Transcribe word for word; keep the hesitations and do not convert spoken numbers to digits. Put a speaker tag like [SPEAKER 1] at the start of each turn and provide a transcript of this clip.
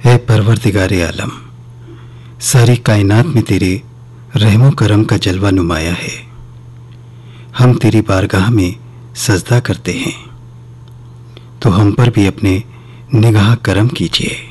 [SPEAKER 1] है परवरदिगारे आलम, सारी कायनात में तेरे रहमो करम का जलवा नुमाया है। हम तेरी बारगाह में सजदा करते हैं, तो हम पर भी अपने निगाह करम कीजिए।